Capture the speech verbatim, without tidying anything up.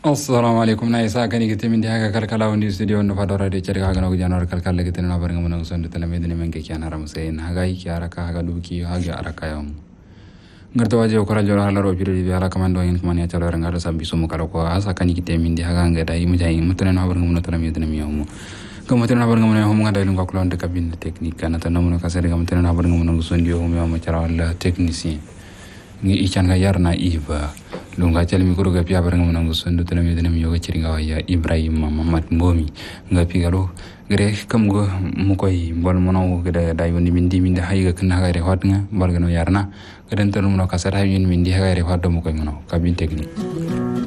assalamu alaikum na isa kani gite min da haka kalkala wani studio no fadora de cerga haga no janar kalkala gite na barnga mun son de tele medine men ke kian haram sai na haga ki araka haga duki haga araka yam ngarto waje ko rajol hala ro biro bi ala kamando en kuma ne talo ranga sabbi sumu kala ko asa kani gite min da haga ngada yi mujay mutane na barnga mun tele medine mi yamu kama tena barnga mun ho ngada ilunga kulon de cabine technique kana tan mun ka sere kam tena na barnga mun son dio mi yamu cara wala technicien ngi ican ga yarna iba lunga cel mi kuro ga pia baranga munangu sondu tena mi dena mi yoga ciringa waya Ibrahim Muhammad Mbomi nga pigaro gre kam go mu koy bol monaw gede day woni mindi mindi hayga kana ga re hotnga barga no yarna geden tan mun ka sara yin mindi ha ga re hotdo mu koy monaw kabin technique